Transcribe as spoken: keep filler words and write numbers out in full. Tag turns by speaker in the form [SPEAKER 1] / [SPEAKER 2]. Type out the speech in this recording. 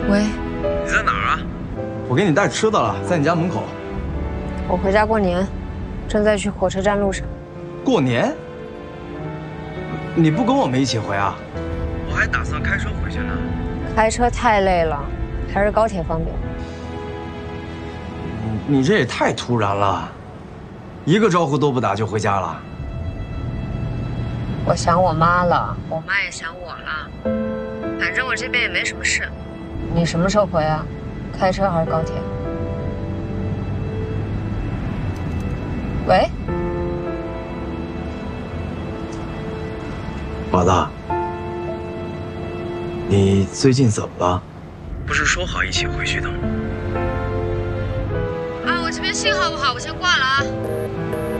[SPEAKER 1] 喂，
[SPEAKER 2] 你在哪儿啊？我给你带吃的了，在你家门口。
[SPEAKER 1] 我回家过年，正在去火车站路上。
[SPEAKER 2] 过年？你不跟我们一起回啊？我还打算开车回去呢。
[SPEAKER 1] 开车太累了，还是高铁方便。
[SPEAKER 2] 你这也太突然了，一个招呼都不打就回家了。
[SPEAKER 1] 我想我妈了，我妈也想我了。反正我这边也没什么事。你什么时候回啊？开车还是高铁？喂，
[SPEAKER 2] 宝子，你最近怎么了？不是说好一起回去的吗？
[SPEAKER 1] 啊，我这边信号不好，我先挂了啊。